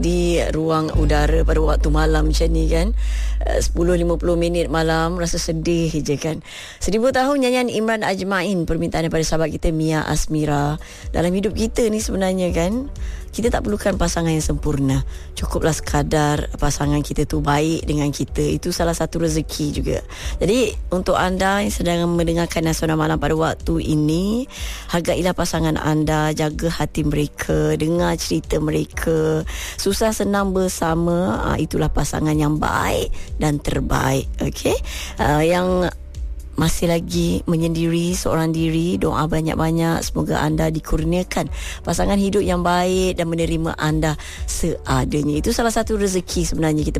di ruang udara pada waktu malam macam ni kan, 10-50 minit malam, rasa sedih je kan. 1000 tahun nyanyian Imran Ajmain, permintaan daripada sahabat kita Mia Asmira. Dalam hidup kita ni sebenarnya kan, kita tak perlukan pasangan yang sempurna, cukuplah sekadar pasangan kita tu baik dengan kita. Itu salah satu rezeki juga. Jadi untuk anda yang sedang mendengarkan Nasional Malam pada waktu ini, hargailah pasangan anda, jaga hati mereka, dengar cerita mereka. Susah senang bersama, itulah pasangan yang baik dan terbaik. Okey, yang masih lagi menyendiri seorang diri, doa banyak-banyak, semoga anda dikurniakan pasangan hidup yang baik dan menerima anda seadanya. Itu salah satu rezeki sebenarnya kita